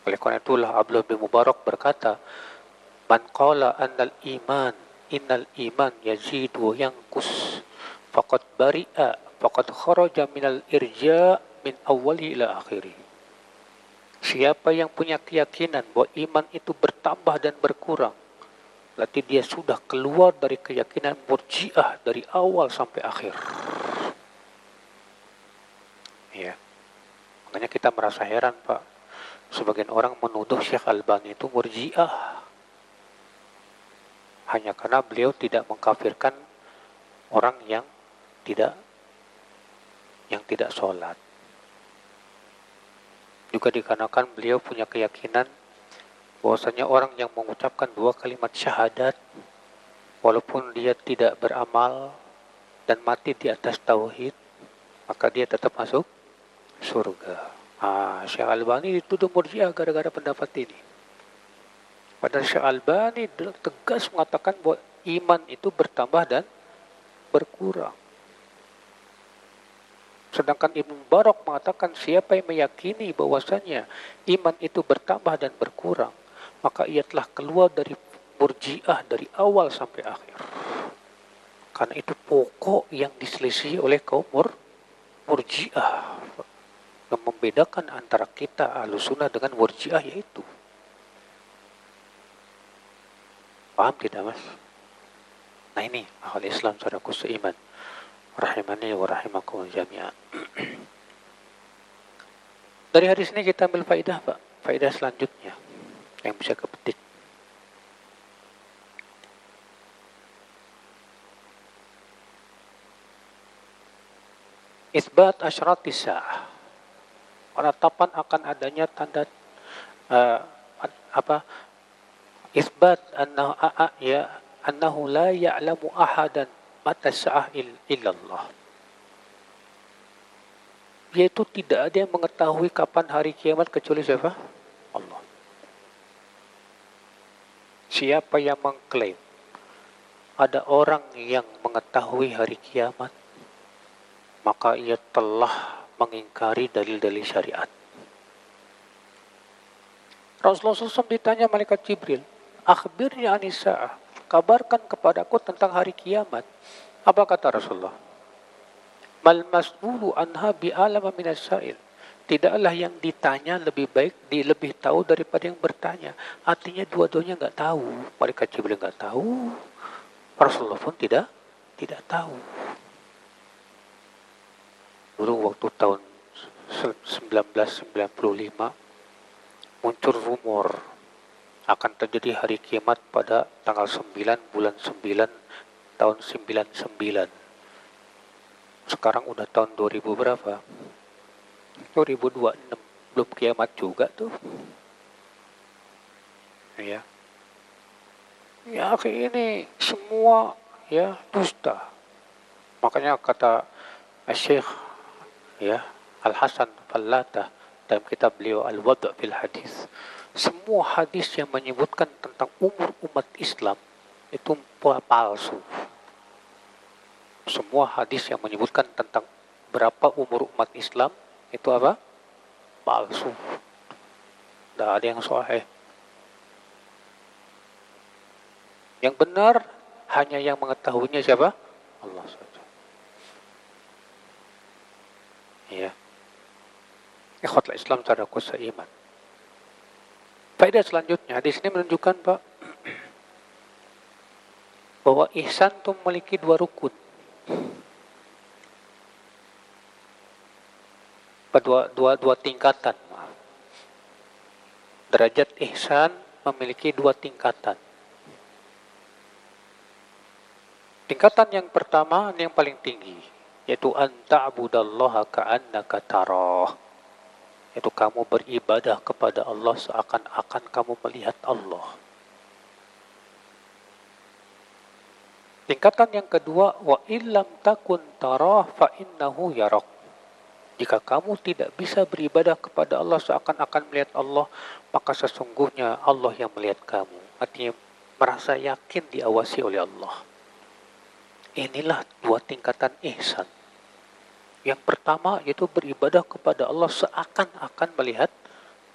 Oleh karena itulah Abdullah bin Mubarak berkata, man qala innal iman yazidu wa yanqus faqad kharaja minal irja min awwali ila akhiri. Siapa yang punya keyakinan bahwa iman itu bertambah dan berkurang, berarti dia sudah keluar dari keyakinan Murji'ah dari awal sampai akhir. Ya. Makanya kita merasa heran, Pak. Sebagian orang menuduh Syekh Albani itu Murji'ah. Hanya karena beliau tidak mengkafirkan orang yang tidak sholat. Juga dikarenakan beliau punya keyakinan bahwasanya orang yang mengucapkan 2 kalimat syahadat, walaupun dia tidak beramal dan mati di atas tauhid, maka dia tetap masuk surga. Syekh Albani dituduh Murji'ah gara-gara pendapat ini. Padahal Syekh Albani tegas mengatakan bahwa iman itu bertambah dan berkurang. Sedangkan Ibnu Mubarak mengatakan siapa yang meyakini bahwasanya iman itu bertambah dan berkurang, maka ia telah keluar dari Murji'ah dari awal sampai akhir. Karena itu pokok yang diselisihi oleh kaum Murji'ah. Yang membedakan antara kita Ahlussunnah dengan Murji'ah yaitu. Paham tidak, Mas? Nah ini ahli Islam saudaraku seiman. Rahimani wa rahimakum jami'an. Dari hadis ini kita ambil faidah, Pak. Faidah selanjutnya yang bisa kepetik. Isbat asyratis sa'ah. Penetapan akan adanya tanda isbat annahu la ya'lamu ahadan mata sa'ah illallah. Yaitu tidak ada yang mengetahui kapan hari kiamat kecuali siapa? Allah. Siapa yang mengklaim ada orang yang mengetahui hari kiamat, maka ia telah mengingkari dalil-dalil syariat. Rasulullah SAW ditanya malaikat Jibril, akhbirni anisa'ah, kabarkan kepadaku tentang hari kiamat. Apa kata Rasulullah? Mal mas'ulu anha bi'alama minas sa'il. Tidaklah yang ditanya lebih tahu daripada yang bertanya. Artinya dua-duanya enggak tahu. Malaikat Jibril enggak tahu, Rasulullah pun tidak tahu. Dulu waktu tahun 1995 muncul rumor akan terjadi hari kiamat pada tanggal 9 bulan 9 tahun 99. Sekarang udah tahun 2000 berapa? 2026. Belum kiamat juga tuh. Ya. Ya, ini semua ya dusta. Makanya kata Syekh Al-Hasan Fallatah dalam kitab beliau Al-Wad' fil Hadis, semua hadis yang menyebutkan tentang umur umat Islam itu palsu. Semua hadis yang menyebutkan tentang berapa umur umat Islam itu apa? Palsu. Tidak ada yang sahih. Yang benar hanya yang mengetahuinya siapa? Allah saja. Ya. Ikhwatul Islam saudaraku seiman. Faedah selanjutnya, hadis ini menunjukkan, Pak, bahwa ihsan itu memiliki 2 rukun. Dua tingkatan. Derajat ihsan memiliki 2 tingkatan. Tingkatan yang pertama, yang paling tinggi, yaitu anta'budallaha ka'annaka tarah. Yaitu kamu beribadah kepada Allah seakan-akan kamu melihat Allah. Tingkatan yang kedua, wa illam takun tarah fa innahu yarak. Jika kamu tidak bisa beribadah kepada Allah seakan-akan melihat Allah, maka sesungguhnya Allah yang melihat kamu. Artinya merasa yakin diawasi oleh Allah. Inilah 2 tingkatan ihsan. Yang pertama yaitu beribadah kepada Allah seakan-akan melihat